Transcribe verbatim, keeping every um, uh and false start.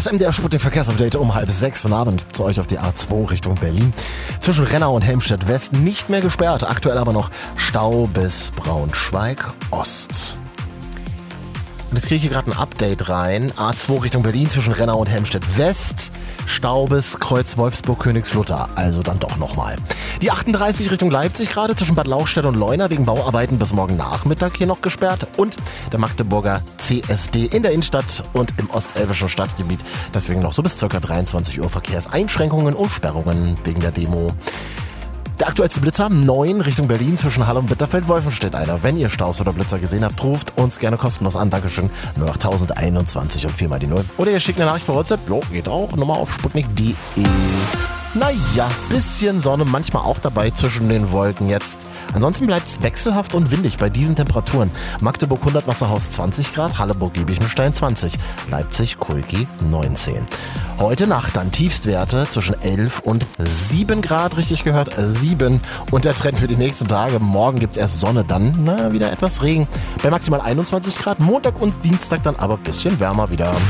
Das M D R Sputnik Verkehrsupdate um halb sechs am Abend zu euch auf die A zwei Richtung Berlin. Zwischen Rennau und Helmstedt West nicht mehr gesperrt, aktuell aber noch Stau bis Braunschweig Ost. Und jetzt kriege ich hier gerade ein Update rein. A zwei Richtung Berlin zwischen Rennau und Helmstedt West. Stau bis Kreuz Wolfsburg-Königslutter, also dann doch nochmal. Die achtunddreißig Richtung Leipzig gerade zwischen Bad Lauchstädt und Leuna wegen Bauarbeiten bis morgen Nachmittag hier noch gesperrt. Und der Magdeburger C S D in der Innenstadt und im ostelbischen Stadtgebiet. Deswegen noch so bis ca. dreiundzwanzig Uhr Verkehrseinschränkungen und Sperrungen wegen der Demo. Der aktuellste Blitzer, neun Richtung Berlin zwischen Halle und Bitterfeld-Wolfenstedt einer. Wenn ihr Staus oder Blitzer gesehen habt, ruft uns gerne kostenlos an. Dankeschön. null acht einundzwanzig und viermal die null. Oder ihr schickt eine Nachricht per WhatsApp. Jo, geht auch. Nummer auf sputnik punkt de. Naja, bisschen Sonne, manchmal auch dabei zwischen den Wolken jetzt. Ansonsten bleibt es wechselhaft und windig bei diesen Temperaturen. Magdeburg hundert, Wasserhaus zwanzig Grad, Halleburg Giebichenstein zwanzig, Leipzig Kulki neunzehn. Heute Nacht dann Tiefstwerte zwischen elf und sieben Grad, richtig gehört, sieben. Und der Trend für die nächsten Tage, morgen gibt es erst Sonne, dann na, wieder etwas Regen. Bei maximal einundzwanzig Grad, Montag und Dienstag dann aber ein bisschen wärmer wieder.